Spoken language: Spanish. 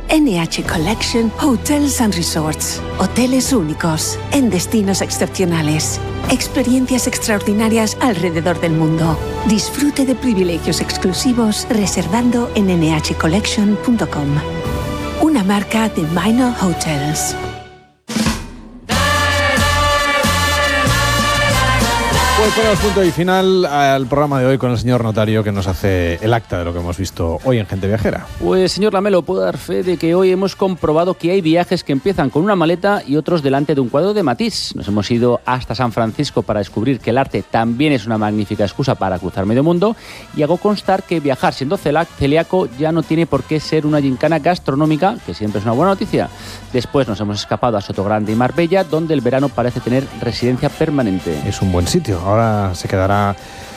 NH Collection Hotels and Resorts. Hoteles únicos, en destinos excepcionales. Experiencias extraordinarias alrededor del mundo. Disfrute de privilegios exclusivos reservando en nhcollection.com. Una marca de Minor Hotels. Pues ponemos punto y final al programa de hoy con el señor notario que nos hace el acta de lo que hemos visto hoy en Gente Viajera. Pues señor Lamelo, puedo dar fe de que hoy hemos comprobado que hay viajes que empiezan con una maleta y otros delante de un cuadro de Matisse. Nos hemos ido hasta San Francisco para descubrir que el arte también es una magnífica excusa para cruzar medio mundo, y hago constar que viajar siendo celíaco ya no tiene por qué ser una gincana gastronómica, que siempre es una buena noticia. Después nos hemos escapado a Sotogrande y Marbella, donde el verano parece tener residencia permanente. Es un buen sitio. Ahora se quedará